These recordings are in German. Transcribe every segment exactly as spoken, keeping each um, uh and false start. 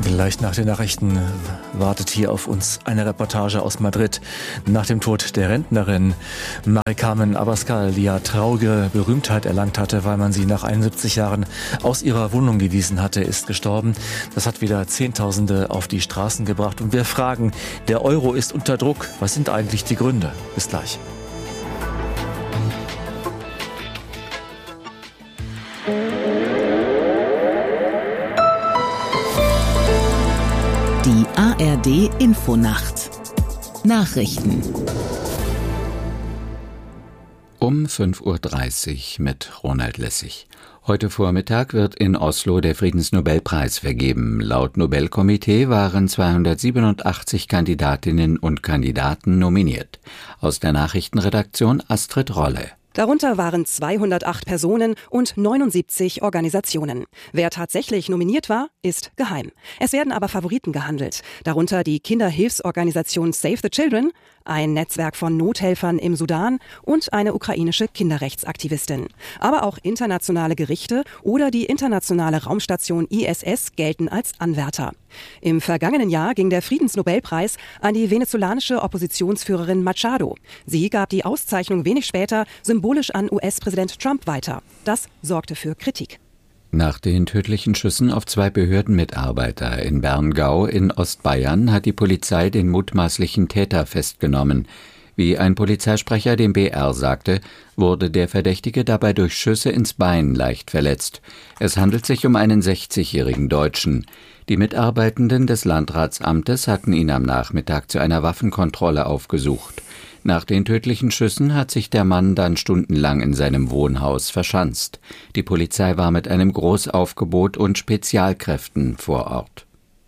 Gleich nach den Nachrichten wartet hier auf uns eine Reportage aus Madrid nach dem Tod der Rentnerin Mari Carmen Abascal, die ja traurige Berühmtheit erlangt hatte, weil man sie nach einundsiebzig Jahren aus ihrer Wohnung gewiesen hatte, ist gestorben. Das hat wieder Zehntausende auf die Straßen gebracht. Und wir fragen, der Euro ist unter Druck. Was sind eigentlich die Gründe? Bis gleich. Die A R D Infonacht Nachrichten um fünf Uhr dreißig mit Ronald Lessig. Heute Vormittag wird in Oslo der Friedensnobelpreis vergeben. Laut Nobelkomitee waren zweihundertsiebenundachtzig Kandidatinnen und Kandidaten nominiert. Aus der Nachrichtenredaktion Astrid Rolle. Darunter waren zweihundertacht Personen und neunundsiebzig Organisationen. Wer tatsächlich nominiert war, ist geheim. Es werden aber Favoriten gehandelt. Darunter die Kinderhilfsorganisation Save the Children, ein Netzwerk von Nothelfern im Sudan und eine ukrainische Kinderrechtsaktivistin. Aber auch internationale Gerichte oder die internationale Raumstation I S S gelten als Anwärter. Im vergangenen Jahr ging der Friedensnobelpreis an die venezolanische Oppositionsführerin Machado. Sie gab die Auszeichnung wenig später symbolisch an U S-Präsident Trump weiter. Das sorgte für Kritik. Nach den tödlichen Schüssen auf zwei Behördenmitarbeiter in Berngau in Ostbayern hat die Polizei den mutmaßlichen Täter festgenommen. Wie ein Polizeisprecher dem B R sagte, wurde der Verdächtige dabei durch Schüsse ins Bein leicht verletzt. Es handelt sich um einen sechzigjährigen Deutschen. Die Mitarbeitenden des Landratsamtes hatten ihn am Nachmittag zu einer Waffenkontrolle aufgesucht. Nach den tödlichen Schüssen hat sich der Mann dann stundenlang in seinem Wohnhaus verschanzt. Die Polizei war mit einem Großaufgebot und Spezialkräften vor Ort.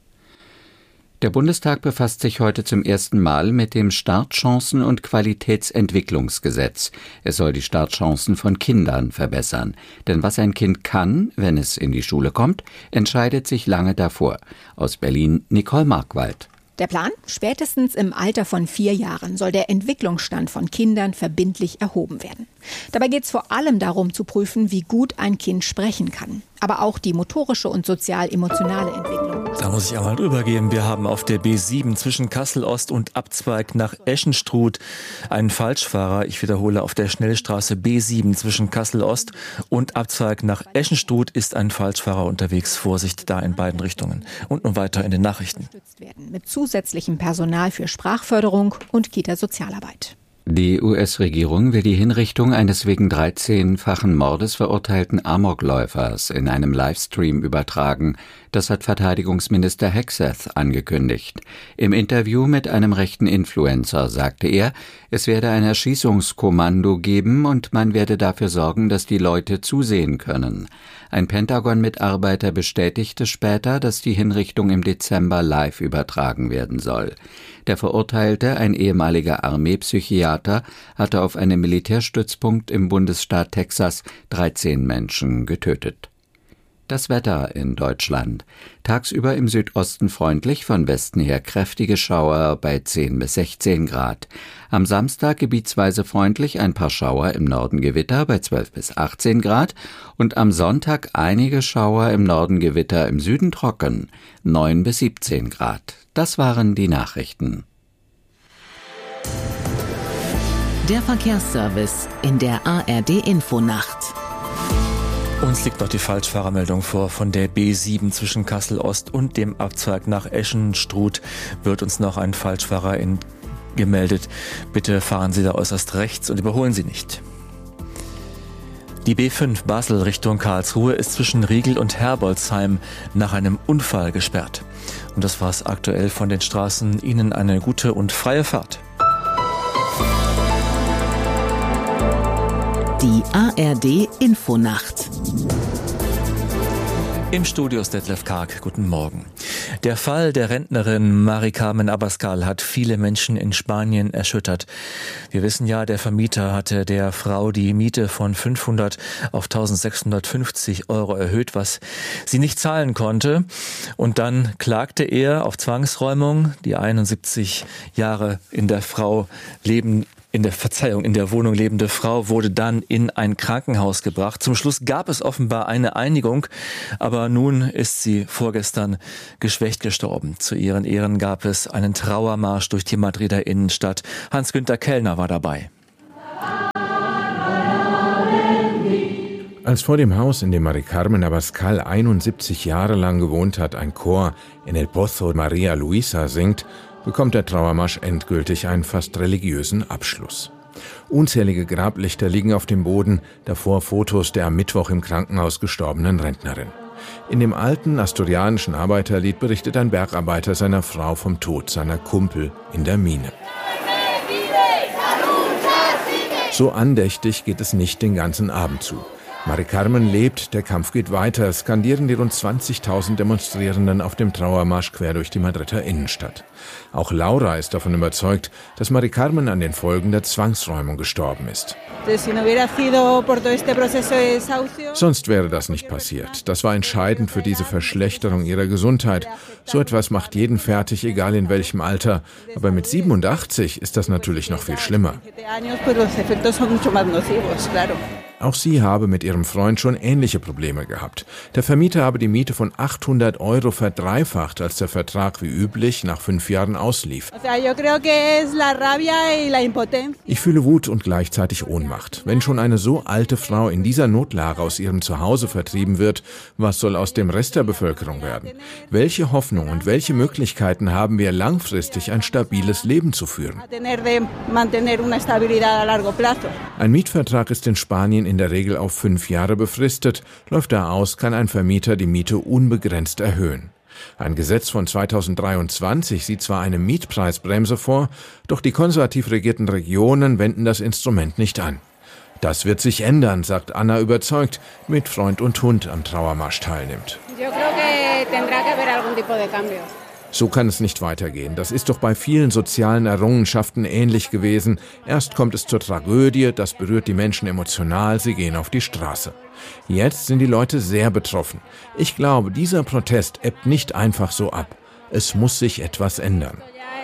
Der Bundestag befasst sich heute zum ersten Mal mit dem Startchancen- und Qualitätsentwicklungsgesetz. Es soll die Startchancen von Kindern verbessern. Denn was ein Kind kann, wenn es in die Schule kommt, entscheidet sich lange davor. Aus Berlin Nicole Markwald. Der Plan? Spätestens im Alter von vier Jahren soll der Entwicklungsstand von Kindern verbindlich erhoben werden. Dabei geht es vor allem darum zu prüfen, wie gut ein Kind sprechen kann. Aber auch die motorische und sozial-emotionale Entwicklung. Da muss ich einmal drüber gehen. Wir haben auf der B sieben zwischen Kassel-Ost und Abzweig nach Eschenstruth einen Falschfahrer. Ich wiederhole, auf der Schnellstraße B sieben zwischen Kassel-Ost und Abzweig nach Eschenstruth ist ein Falschfahrer unterwegs. Vorsicht da in beiden Richtungen. Und nun weiter in den Nachrichten. Mit zusätzlichem Personal für Sprachförderung und Kita-Sozialarbeit. Die U S-Regierung will die Hinrichtung eines wegen dreizehnfachen Mordes verurteilten Amokläufers in einem Livestream übertragen. Das hat Verteidigungsminister Hegseth angekündigt. Im Interview mit einem rechten Influencer sagte er, es werde ein Erschießungskommando geben und man werde dafür sorgen, dass die Leute zusehen können. Ein Pentagon-Mitarbeiter bestätigte später, dass die Hinrichtung im Dezember live übertragen werden soll. Der Verurteilte, ein ehemaliger Armeepsychiater, hatte auf einem Militärstützpunkt im Bundesstaat Texas dreizehn Menschen getötet. Das Wetter in Deutschland. Tagsüber im Südosten freundlich, von Westen her kräftige Schauer bei zehn bis sechzehn Grad. Am Samstag gebietsweise freundlich, ein paar Schauer, im Norden Gewitter bei zwölf bis achtzehn Grad. Und am Sonntag einige Schauer, im Norden Gewitter, im Süden trocken, neun bis siebzehn Grad. Das waren die Nachrichten. Der Verkehrsservice in der A R D Infonacht. Uns liegt noch die Falschfahrermeldung vor. Von der B sieben zwischen Kassel-Ost und dem Abzweig nach Eschenstruth wird uns noch ein Falschfahrer in gemeldet. Bitte fahren Sie da äußerst rechts und überholen Sie nicht. Die B fünf Basel Richtung Karlsruhe ist zwischen Riegel und Herbolzheim nach einem Unfall gesperrt. Und das war's aktuell von den Straßen. Ihnen eine gute und freie Fahrt. Die A R D Infonacht. Im Studio ist Detlef Karg. Guten Morgen. Der Fall der Rentnerin Mari Carmen Abascal hat viele Menschen in Spanien erschüttert. Wir wissen ja, der Vermieter hatte der Frau die Miete von fünfhundert auf eintausendsechshundertfünfzig Euro erhöht, was sie nicht zahlen konnte. Und dann klagte er auf Zwangsräumung. Die einundsiebzig Jahre in der Frau leben in der Verzeihung, in der Wohnung lebende Frau wurde dann in ein Krankenhaus gebracht. Zum Schluss gab es offenbar eine Einigung, aber nun ist sie vorgestern geschwächt gestorben. Zu ihren Ehren gab es einen Trauermarsch durch die Madrider Innenstadt. Hans-Günther Kellner war dabei. Als vor dem Haus, in dem Mari Carmen Abascal einundsiebzig Jahre lang gewohnt hat, ein Chor In el Pozo Maria Luisa singt, bekommt der Trauermarsch endgültig einen fast religiösen Abschluss. Unzählige Grablichter liegen auf dem Boden, davor Fotos der am Mittwoch im Krankenhaus gestorbenen Rentnerin. In dem alten asturianischen Arbeiterlied berichtet ein Bergarbeiter seiner Frau vom Tod seiner Kumpel in der Mine. So andächtig geht es nicht den ganzen Abend zu. Mari Carmen lebt, der Kampf geht weiter, skandieren die rund zwanzigtausend Demonstrierenden auf dem Trauermarsch quer durch die Madrider Innenstadt. Auch Laura ist davon überzeugt, dass Mari Carmen an den Folgen der Zwangsräumung gestorben ist. Sonst wäre das nicht passiert. Das war entscheidend für diese Verschlechterung ihrer Gesundheit. So etwas macht jeden fertig, egal in welchem Alter. Aber mit siebenundachtzig ist das natürlich noch viel schlimmer. Auch sie habe mit ihrem Freund schon ähnliche Probleme gehabt. Der Vermieter habe die Miete von achthundert Euro verdreifacht, als der Vertrag wie üblich nach fünf Jahren auslief. Ich fühle Wut und gleichzeitig Ohnmacht. Wenn schon eine so alte Frau in dieser Notlage aus ihrem Zuhause vertrieben wird, was soll aus dem Rest der Bevölkerung werden? Welche Hoffnung und welche Möglichkeiten haben wir, langfristig ein stabiles Leben zu führen? Ein Mietvertrag ist in Spanien in der Regel auf fünf Jahre befristet. Läuft er aus, kann ein Vermieter die Miete unbegrenzt erhöhen. Ein Gesetz von zweitausenddreiundzwanzig sieht zwar eine Mietpreisbremse vor, doch die konservativ regierten Regionen wenden das Instrument nicht an. Das wird sich ändern, sagt Anna überzeugt, mit Freund und Hund am Trauermarsch teilnimmt. So kann es nicht weitergehen. Das ist doch bei vielen sozialen Errungenschaften ähnlich gewesen. Erst kommt es zur Tragödie, das berührt die Menschen emotional, sie gehen auf die Straße. Jetzt sind die Leute sehr betroffen. Ich glaube, dieser Protest ebbt nicht einfach so ab. Es muss sich etwas ändern.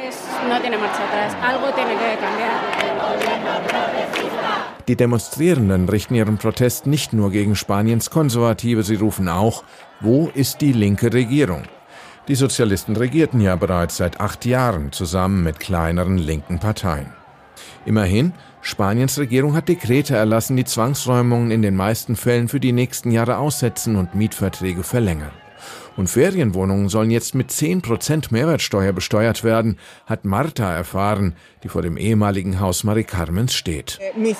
Die Demonstrierenden richten ihren Protest nicht nur gegen Spaniens Konservative, sie rufen auch: Wo ist die linke Regierung? Die Sozialisten regierten ja bereits seit acht Jahren zusammen mit kleineren linken Parteien. Immerhin, Spaniens Regierung hat Dekrete erlassen, die Zwangsräumungen in den meisten Fällen für die nächsten Jahre aussetzen und Mietverträge verlängern. Und Ferienwohnungen sollen jetzt mit zehn Prozent Mehrwertsteuer besteuert werden, hat Marta erfahren, die vor dem ehemaligen Haus Mari Carmens steht.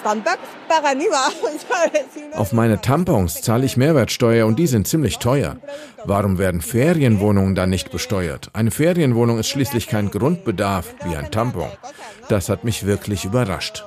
Auf meine Tampons zahle ich Mehrwertsteuer und die sind ziemlich teuer. Warum werden Ferienwohnungen dann nicht besteuert? Eine Ferienwohnung ist schließlich kein Grundbedarf wie ein Tampon. Das hat mich wirklich überrascht.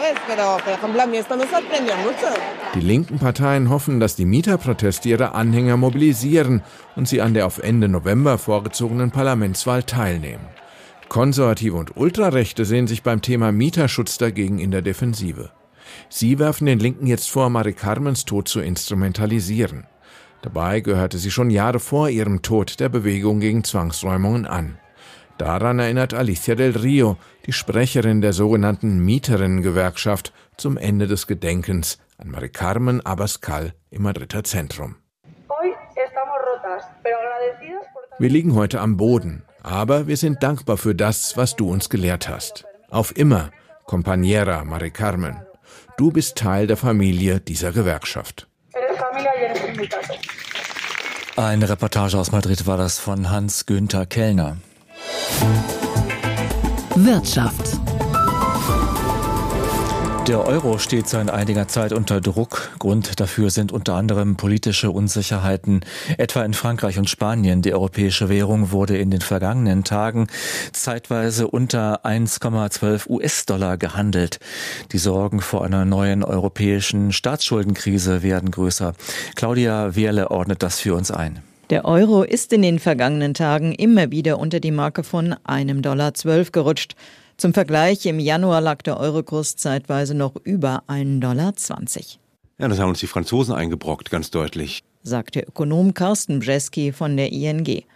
Die linken Parteien hoffen, dass die Mieterproteste ihre Anhänger mobilisieren und sie an der auf Ende November vorgezogenen Parlamentswahl teilnehmen. Konservative und Ultrarechte sehen sich beim Thema Mieterschutz dagegen in der Defensive. Sie werfen den Linken jetzt vor, Mari Carmens Tod zu instrumentalisieren. Dabei gehörte sie schon Jahre vor ihrem Tod der Bewegung gegen Zwangsräumungen an. Daran erinnert Alicia del Rio, die Sprecherin der sogenannten Mieterinnen-Gewerkschaft, zum Ende des Gedenkens an Mari Carmen Abascal im Madrider Zentrum. Wir liegen heute am Boden, aber wir sind dankbar für das, was du uns gelehrt hast. Auf immer, Compañera Mari Carmen. Du bist Teil der Familie dieser Gewerkschaft. Eine Reportage aus Madrid war das von Hans-Günther Kellner. Wirtschaft. Der Euro steht seit einiger Zeit unter Druck. Grund dafür sind unter anderem politische Unsicherheiten, etwa in Frankreich und Spanien. Die europäische Währung wurde in den vergangenen Tagen zeitweise unter eins Komma zwölf US-Dollar gehandelt. Die Sorgen vor einer neuen europäischen Staatsschuldenkrise werden größer. Claudia Wehrle ordnet das für uns ein. Der Euro ist in den vergangenen Tagen immer wieder unter die Marke von einem Komma zwölf Dollar gerutscht. Zum Vergleich, im Januar lag der Eurokurs zeitweise noch über ein Komma zwanzig Dollar. Ja, das haben uns die Franzosen eingebrockt, ganz deutlich, sagt der Ökonom Carsten Bjeski von der I N G.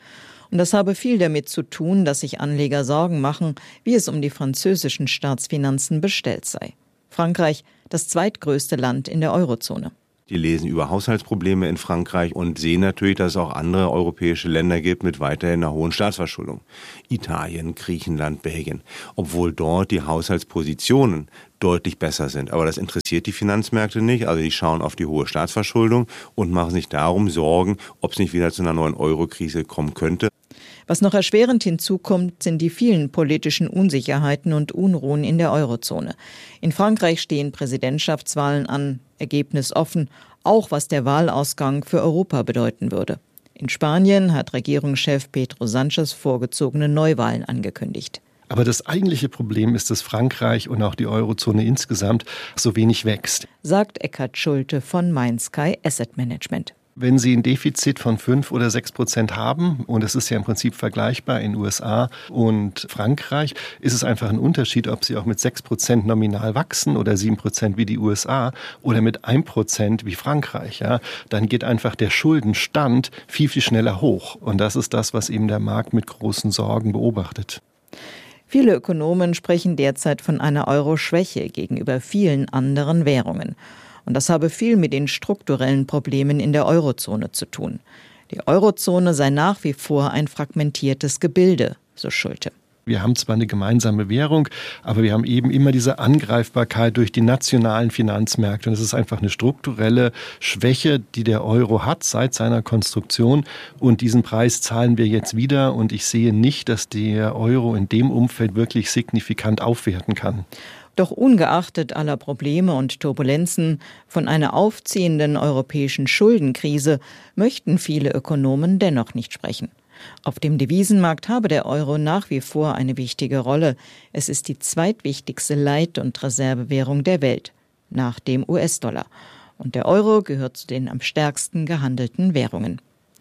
Und das habe viel damit zu tun, dass sich Anleger Sorgen machen, wie es um die französischen Staatsfinanzen bestellt sei. Frankreich, das zweitgrößte Land in der Eurozone. Die lesen über Haushaltsprobleme in Frankreich und sehen natürlich, dass es auch andere europäische Länder gibt mit weiterhin einer hohen Staatsverschuldung. Italien, Griechenland, Belgien. Obwohl dort die Haushaltspositionen deutlich besser sind. Aber das interessiert die Finanzmärkte nicht. Also die schauen auf die hohe Staatsverschuldung und machen sich darum Sorgen, ob es nicht wieder zu einer neuen Euro-Krise kommen könnte. Was noch erschwerend hinzukommt, sind die vielen politischen Unsicherheiten und Unruhen in der Eurozone. In Frankreich stehen Präsidentschaftswahlen an, Ergebnis offen, auch was der Wahlausgang für Europa bedeuten würde. In Spanien hat Regierungschef Pedro Sánchez vorgezogene Neuwahlen angekündigt. Aber das eigentliche Problem ist, dass Frankreich und auch die Eurozone insgesamt so wenig wächst, sagt Eckhard Schulte von MindSky Asset Management. Wenn Sie ein Defizit von fünf oder sechs Prozent haben, und es ist ja im Prinzip vergleichbar in U S A und Frankreich, ist es einfach ein Unterschied, ob Sie auch mit sechs Prozent nominal wachsen oder sieben Prozent wie die U S A oder mit ein Prozent wie Frankreich. Ja, dann geht einfach der Schuldenstand viel, viel schneller hoch. Und das ist das, was eben der Markt mit großen Sorgen beobachtet. Viele Ökonomen sprechen derzeit von einer Euro-Schwäche gegenüber vielen anderen Währungen. Und das habe viel mit den strukturellen Problemen in der Eurozone zu tun. Die Eurozone sei nach wie vor ein fragmentiertes Gebilde, so Schulte. Wir haben zwar eine gemeinsame Währung, aber wir haben eben immer diese Angreifbarkeit durch die nationalen Finanzmärkte. Und es ist einfach eine strukturelle Schwäche, die der Euro hat seit seiner Konstruktion. Und diesen Preis zahlen wir jetzt wieder. Und ich sehe nicht, dass der Euro in dem Umfeld wirklich signifikant aufwerten kann. Doch ungeachtet aller Probleme und Turbulenzen von einer aufziehenden europäischen Schuldenkrise möchten viele Ökonomen dennoch nicht sprechen. Auf dem Devisenmarkt habe der Euro nach wie vor eine wichtige Rolle. Es ist die zweitwichtigste Leit- und Reservewährung der Welt, nach dem U S-Dollar. Und der Euro gehört zu den am stärksten gehandelten Währungen.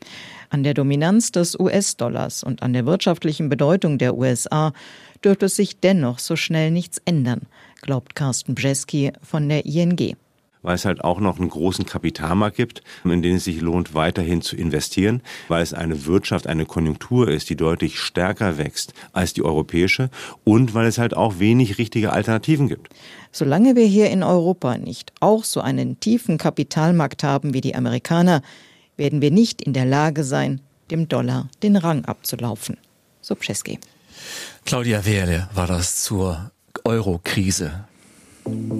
An der Dominanz des U S-Dollars und an der wirtschaftlichen Bedeutung der U S A dürfte es sich dennoch so schnell nichts ändern, glaubt Carsten Brzezki von der I N G. Weil es halt auch noch einen großen Kapitalmarkt gibt, in den es sich lohnt, weiterhin zu investieren, weil es eine Wirtschaft, eine Konjunktur ist, die deutlich stärker wächst als die europäische und weil es halt auch wenig richtige Alternativen gibt. Solange wir hier in Europa nicht auch so einen tiefen Kapitalmarkt haben wie die Amerikaner, werden wir nicht in der Lage sein, dem Dollar den Rang abzulaufen. So Brzezki. Claudia Wehrle war das zur Euro-Krise.